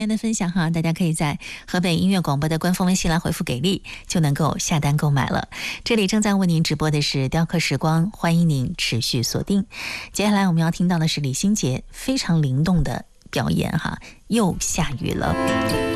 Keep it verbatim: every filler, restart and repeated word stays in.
今天的分享哈，大家可以在河北音乐广播的官方微信来回复给力，就能够下单购买了。这里正在为您直播的是雕刻时光，欢迎您持续锁定。接下来我们要听到的是李心洁非常灵动的表演哈，又下雨了。